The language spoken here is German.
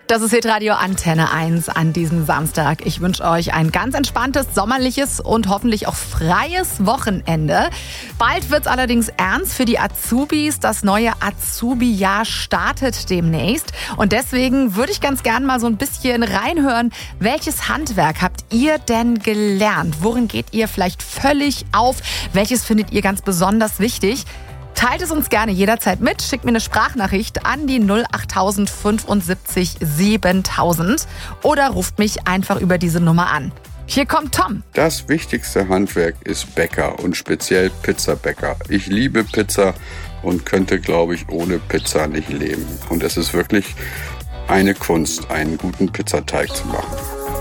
Das ist Hitradio Antenne 1 an diesem Samstag. Ich wünsche euch ein ganz entspanntes, sommerliches und hoffentlich auch freies Wochenende. Bald wird's allerdings ernst für die Azubis. Das neue Azubi-Jahr startet demnächst. Und deswegen würde ich ganz gern mal so ein bisschen reinhören, welches Handwerk habt ihr denn gelernt? Worin geht ihr vielleicht völlig auf? Welches findet ihr ganz besonders wichtig? Teilt es uns gerne jederzeit mit, schickt mir eine Sprachnachricht an die 08000 75 7000 oder ruft mich einfach über diese Nummer an. Hier kommt Tom. Das wichtigste Handwerk ist Bäcker und speziell Pizzabäcker. Ich liebe Pizza und könnte, glaube ich, ohne Pizza nicht leben. Und es ist wirklich eine Kunst, einen guten Pizzateig zu machen.